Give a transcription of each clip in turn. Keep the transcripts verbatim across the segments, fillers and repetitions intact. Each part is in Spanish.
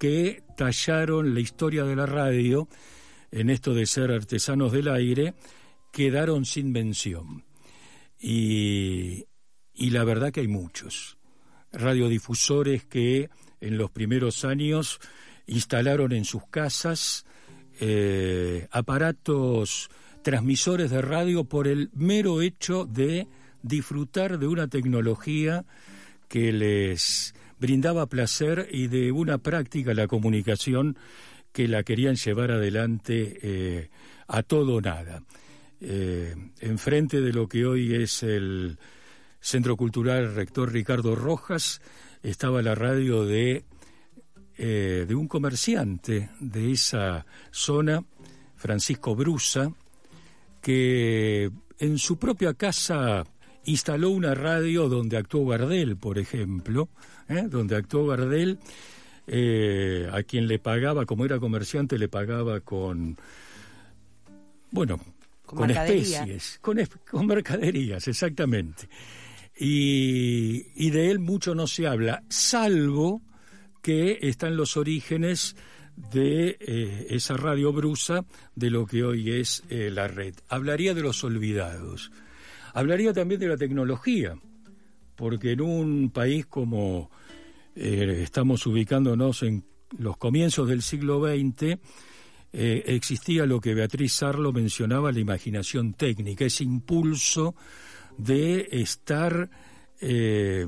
que tallaron la historia de la radio en esto de ser artesanos del aire, quedaron sin mención. Y, y la verdad que hay muchos radiodifusores que en los primeros años instalaron en sus casas eh, aparatos transmisores de radio por el mero hecho de disfrutar de una tecnología que les brindaba placer y de una práctica, la comunicación, que la querían llevar adelante eh, a todo o nada. Eh, enfrente de lo que hoy es el Centro Cultural Rector Ricardo Rojas, estaba la radio de, eh, de un comerciante de esa zona, Francisco Brusa, que en su propia casa instaló una radio donde actuó Gardel, por ejemplo, ¿eh? donde actuó Gardel, eh, a quien le pagaba, como era comerciante, le pagaba con, bueno, con, con especies, con, es, con mercaderías, exactamente. Y, y de él mucho no se habla, salvo que están los orígenes de eh, esa radio Brusa, de lo que hoy es eh, la red. Hablaría de los olvidados. Hablaría también de la tecnología, porque en un país como eh, estamos ubicándonos en los comienzos del siglo veinte, eh, existía lo que Beatriz Sarlo mencionaba, la imaginación técnica, ese impulso de estar, eh,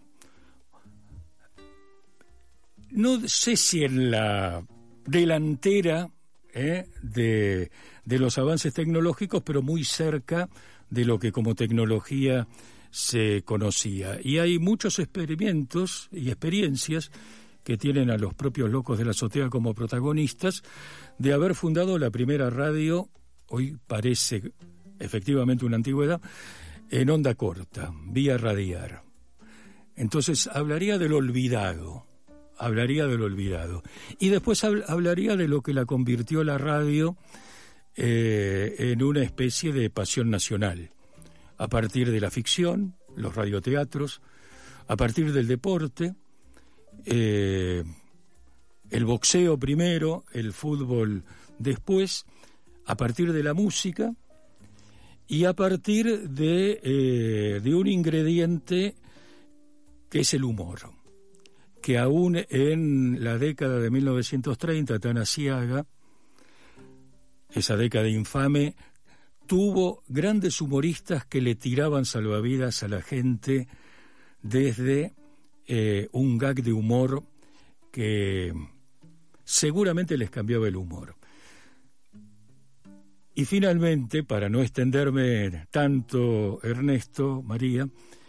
no sé si en la delantera eh, de, de los avances tecnológicos, pero muy cerca de lo que como tecnología se conocía. Y hay muchos experimentos y experiencias que tienen a los propios locos de la azotea como protagonistas de haber fundado la primera radio, hoy parece efectivamente una antigüedad, en onda corta, vía radiar. Entonces hablaría del olvidado, hablaría del olvidado. Y después hab- hablaría de lo que la convirtió la radio eh, en una especie de pasión nacional, a partir de la ficción, los radioteatros, a partir del deporte, eh, el boxeo primero, el fútbol después, a partir de la música y a partir de, eh, de un ingrediente que es el humor, que aún en la década de mil novecientos treinta, tan asiaga, esa década infame, tuvo grandes humoristas que le tiraban salvavidas a la gente desde eh, un gag de humor que seguramente les cambiaba el humor. Y finalmente, para no extenderme tanto, Ernesto, María,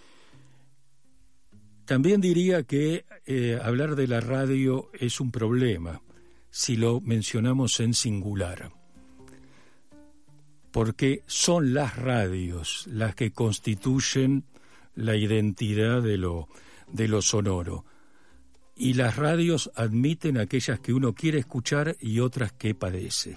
también diría que eh, hablar de la radio es un problema si lo mencionamos en singular, porque son las radios las que constituyen la identidad de lo, de lo sonoro. Y las radios admiten aquellas que uno quiere escuchar y otras que padece.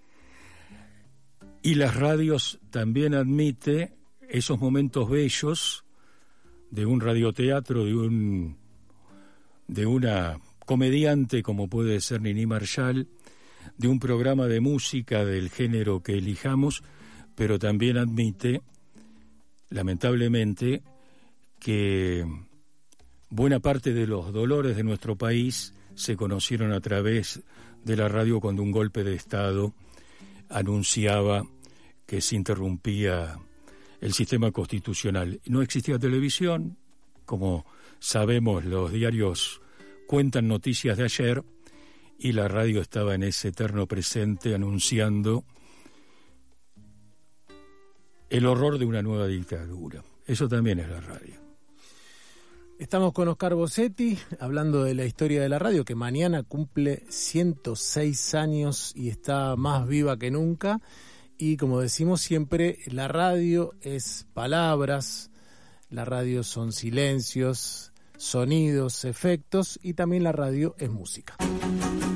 Y las radios también admiten esos momentos bellos de un radioteatro, de un de una comediante como puede ser Nini Marshall, de un programa de música del género que elijamos, pero también admite, lamentablemente, que buena parte de los dolores de nuestro país se conocieron a través de la radio cuando un golpe de Estado anunciaba que se interrumpía el sistema constitucional. No existía televisión, como sabemos, los diarios cuentan noticias de ayer, y la radio estaba en ese eterno presente anunciando el horror de una nueva dictadura. Eso también es la radio. Estamos con Oscar Bossetti, hablando de la historia de la radio, que mañana cumple ciento seis años y está más viva que nunca. Y como decimos siempre, la radio es palabras, la radio son silencios, sonidos, efectos, y también la radio es música.